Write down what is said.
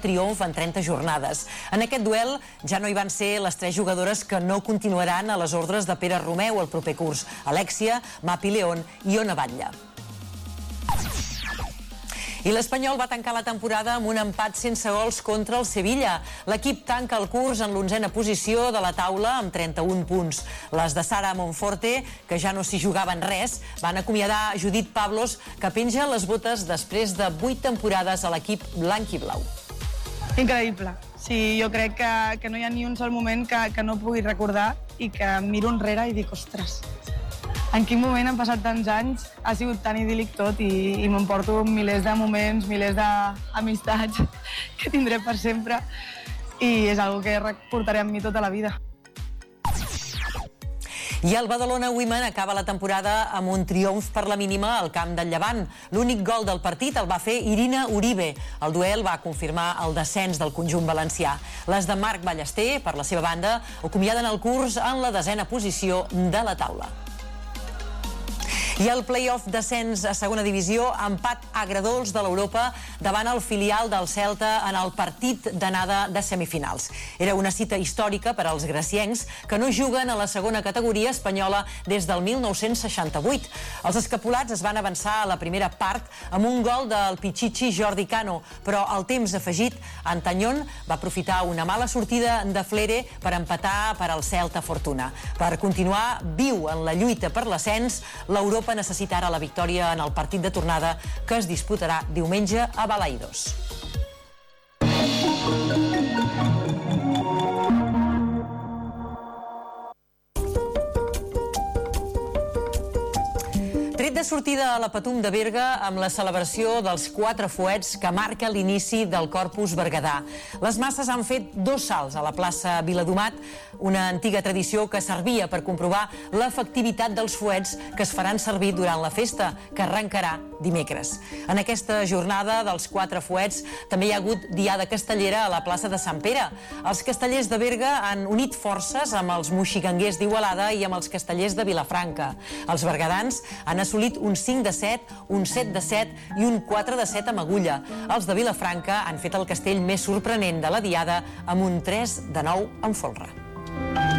triomf en 30 jornades. En aquest duel ja no hi van ser les 3 jugadores que no continuaran a les ordres de Pere Romeu el proper curs: Alexia, Mapi León i Ona Batlle. I l'Espanyol va tancar la temporada amb un empat sense gols contra el Sevilla. L'equip tanca el curs en l'11a posició de la taula amb 31 punts. Les de Sara Monforte, que ja no s'hi jugaven res, van acomiadar Judit Pablos, que penja les botes després de 8 temporades a l'equip blanc i blau. Increïble. Sí, jo crec que no hi ha ni un sol moment que no pugui recordar i que miro enrere i dic, ostres, en quin moment han passat tants anys, ha sigut tan idíl·lic tot i m'emporto milers de moments, milers d'amistats que tindré per sempre i és una cosa que portaré amb mi tota la vida. I el Badalona Women acaba la temporada amb un triomf per la mínima al camp del Llevant. L'únic gol del partit el va fer Irina Uribe. El duel va confirmar el descens del conjunt valencià. Les de Marc Ballester, per la seva banda, acomiaden el curs en la 10a posició de la taula. I el play-off descens a segona divisió, empat agredolç de l'Europa davant el filial del Celta en el partit d'anada de semifinals. Era una cita històrica per als graciencs que no juguen a la segona categoria espanyola des del 1968. Els escapulats es van avançar a la primera part amb un gol del Pichichi Jordi Cano, però al temps afegit, Antañón va aprofitar una mala sortida de Flere per empatar per al Celta Fortuna. Per continuar viu en la lluita per l'ascens, l'Europa necessitarà la victòria en el partit de tornada que es disputarà diumenge a Balaidos. Tret de sortida a la Patum de Berga amb la celebració dels 4 fuets que marca l'inici del Corpus Berguedà. Les masses han fet 2 salts a la plaça Viladomat, una antiga tradició que servia per comprovar l'efectivitat dels fuets que es faran servir durant la festa, que arrencarà dimecres. En aquesta jornada dels 4 fuets també hi ha hagut diada castellera a la plaça de Sant Pere. Els castellers de Berga han unit forces amb els moixiganguers d'Igualada i amb els castellers de Vilafranca. Els berguedans han assolit un 5 de 7, un 7 de 7 i un 4 de 7 amb agulla. Els de Vilafranca han fet el castell més sorprenent de la diada amb un 3 de 9 amb folre.